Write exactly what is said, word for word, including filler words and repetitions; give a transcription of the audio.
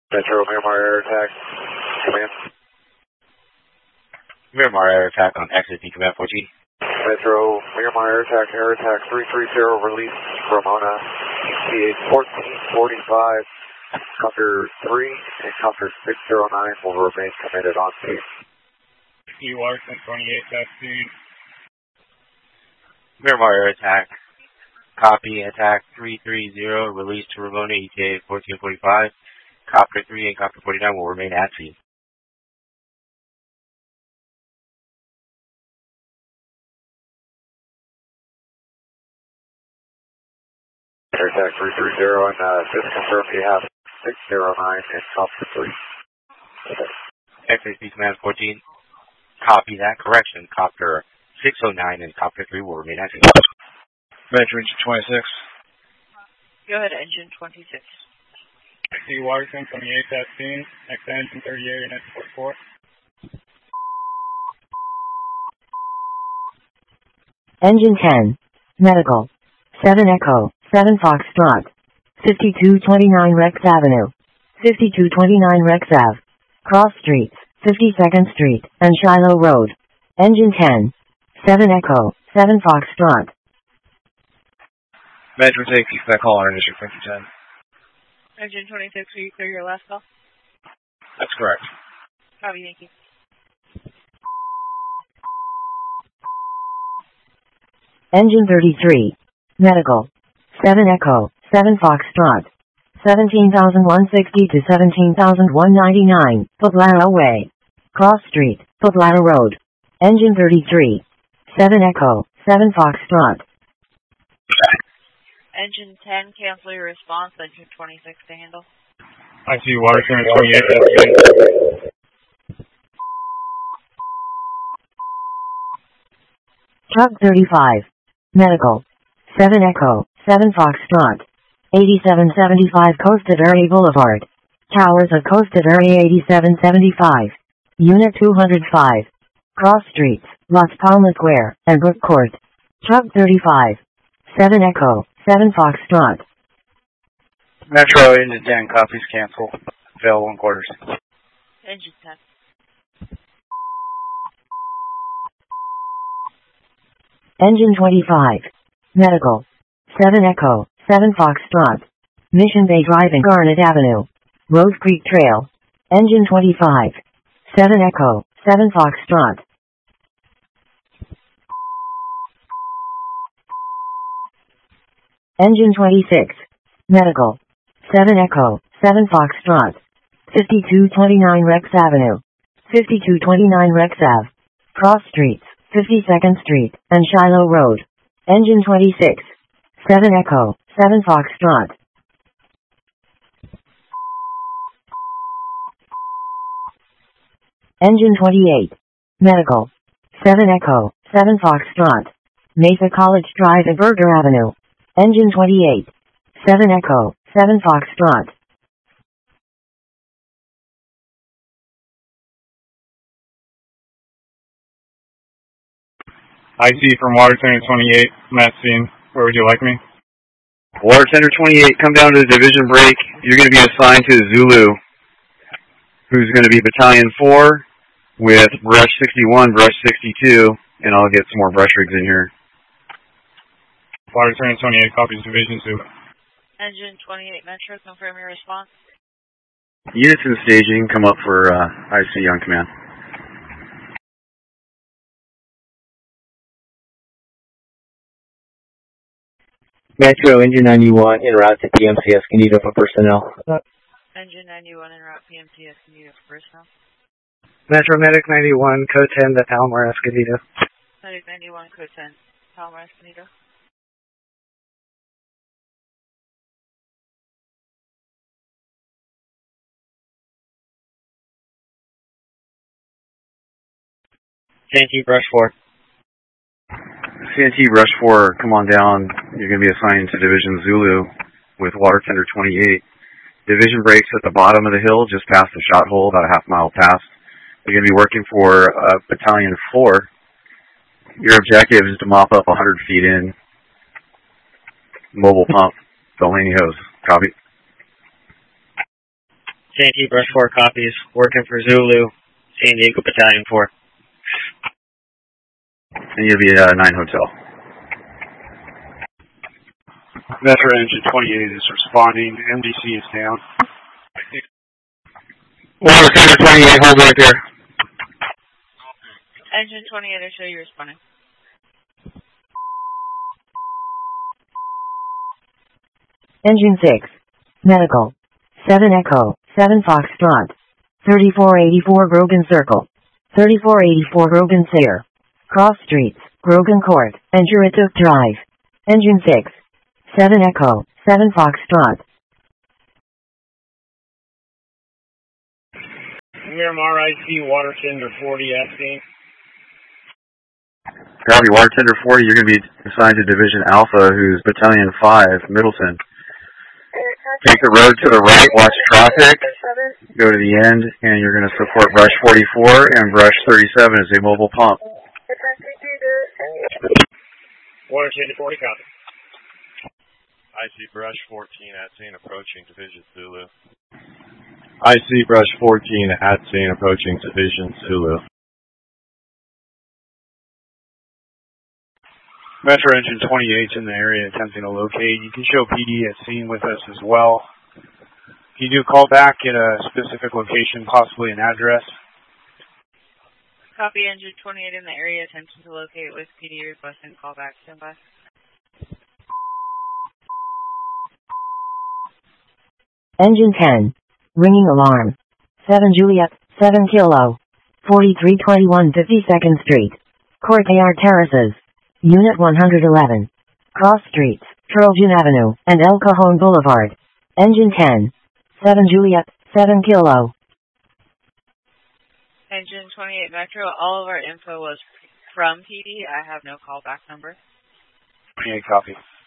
Metro Miramar Air Attack, command. Miramar Air Attack on X A P Command fourteen. Metro Miramar Air Attack, Air Attack three three zero, release Ramona, C H fourteen forty-five, Copter three and Copter six zero nine will remain committed on scene. Key Larson twenty-eight, that's scene. Miramar Air Attack, copy, attack three three zero, release to Ramona, E T A fourteen forty-five, Copter three and Copter forty-nine will remain at sea. Air Attack three three zero, and uh, just confirm you have six zero nine and Copter three. X A P Command fourteen, copy that, correction, Copter six oh nine and Copter three will remain at sea. Metro Engine twenty-six. Go ahead, Engine twenty-six. Key Larson twenty-eight, that's scene. X Engine thirty-eight and X forty-four. Engine ten, medical, seven Echo, seven Foxtrot, fifty-two twenty-nine Rex Avenue, fifty-two twenty-nine Rex Ave, Cross Streets, fifty-second Street, and Shiloh Road. Engine ten, seven Echo, seven Foxtrot. Metro take that call on District fifty ten. Engine twenty-six, will you clear your last call? That's correct. Copy, thank you. Engine thirty-three, medical, seven Echo, seven Foxtrot, seventeen thousand one hundred sixty to seventeen thousand one hundred ninety-nine, Puebla Way, Cross Street, Puebla Road. Engine thirty-three, seven Echo, seven Foxtrot. Engine ten, cancel your response. Engine twenty-six to handle. I see water center twenty-eight, that's scene. Truck thirty-five, medical, seven Echo, seven Foxtrot, eighty-seven seventy-five Costa Verde Boulevard, Towers of Costa Verde eighty-seven seventy-five, Unit two hundred five, Cross Streets, Las Palmas Square, and Brook Court. Truck thirty-five, seven Echo, seven Foxtrot. Metro Engine ten, copies cancel. Fail one quarters. Engine ten. Engine twenty-five, medical, seven Echo, seven Foxtrot, Mission Bay Drive and Garnet Avenue, Rose Creek Trail. Engine twenty-five, seven Echo, seven Foxtrot. Engine twenty-six, medical, seven Echo, seven Foxtrot, fifty-two twenty-nine Rex Avenue, fifty-two twenty-nine Rex Ave, Cross Streets, fifty-second Street, and Shiloh Road. Engine twenty-six, seven Echo, seven Foxtrot. Engine twenty-eight, medical, seven Echo, seven Foxtrot, Mesa College Drive and Burger Avenue. Engine twenty-eight, seven Echo, seven Foxtrot. I see from Water Center twenty-eight, Matt scene. Where would you like me? Water Center twenty-eight, come down to the division break. You're going to be assigned to Zulu, who's going to be Battalion four with Brush sixty-one, Brush sixty-two, and I'll get some more brush rigs in here. Water Center twenty-eight, copies Division Zulu. Engine twenty-eight, Metro, confirm your response. Units in staging, come up for uh, I C on command. Metro, Engine ninety-one, en route to P M C Escondido for personnel. Engine ninety-one, en route P M C Escondido for personnel. Metro Medic ninety-one, code ten, the Palomar Escondido. Medic ninety-one, code ten, Palomar Escondido. C N T Brush four. C N T Brush four, come on down. You're going to be assigned to Division Zulu with Water Tender twenty-eight. Division breaks at the bottom of the hill, just past the shot hole, about a half mile past. You're going to be working for uh, Battalion four. Your objective is to mop up one hundred feet in. Mobile pump, Delaney hose. Copy. C Santee Brush four copies. Working for Zulu, San Diego Battalion four. And you'll be at uh, nine Hotel. Metro Engine twenty-eight is responding. M D C is down. Water Tender twenty-eight, hold right there. Engine twenty-eight, I show you responding. Engine six. Medical. seven Echo, seven Foxtrot. thirty-four eighty-four Grogan Circle. thirty-four eighty-four Grogan Sayre. Cross Streets, Grogan Court, and Jurituk Drive. Engine six. seven Echo, seven Foxtrot. Miramar I C, Water Tender forty at scene. Copy, Water Tender forty, you're going to be assigned to Division Alpha, who's Battalion five, Middleton. Take the road to the right, watch traffic, go to the end, and you're going to support Brush forty-four and Brush thirty-seven as a mobile pump. Water Tender forty, copy. I see Brush fourteen at scene approaching Division Zulu. I see Brush fourteen at scene approaching Division Zulu. Metro Engine twenty-eight's in the area attempting to locate. You can show P D at scene with us as well. If you do call back at a specific location, possibly an address. Copy, Engine twenty-eight in the area attempting to locate with P D requesting callback. Stand by. Engine ten. Ringing alarm. seven Juliet, seven Kilo. forty-three twenty-one fifty-second Street. Courtyard Terraces. Unit one hundred eleven. Cross Streets, Trojan Avenue, and El Cajon Boulevard. Engine ten. seven Juliet, seven Kilo. Engine twenty-eight Metro, all of our info was from P D. I have no callback number. Yeah, copy.